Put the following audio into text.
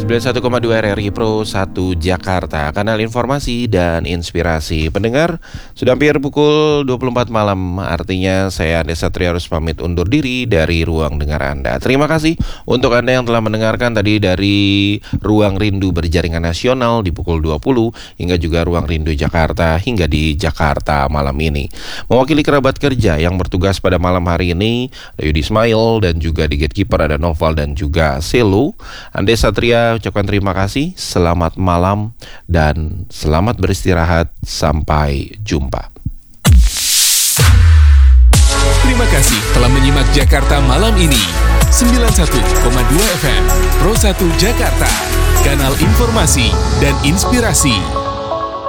91,2 RRI Pro 1 Jakarta, kanal informasi dan inspirasi. Pendengar, sudah hampir pukul 24 malam, artinya saya Ande Satria harus pamit undur diri dari ruang dengar Anda. Terima kasih untuk Anda yang telah mendengarkan tadi dari Ruang Rindu Berjaringan Nasional di pukul 20 hingga juga Ruang Rindu Jakarta hingga di Jakarta malam ini. Mewakili kerabat kerja yang bertugas pada malam hari ini, Yudi Ismail, dan juga di Gatekeeper ada Noval dan juga Selo. Ande Satria ucapkan terima kasih, selamat malam, dan selamat beristirahat. Sampai jumpa. Terima kasih telah menyimak Jakarta Malam ini. 91,2 FM Pro 1 Jakarta, kanal informasi dan inspirasi.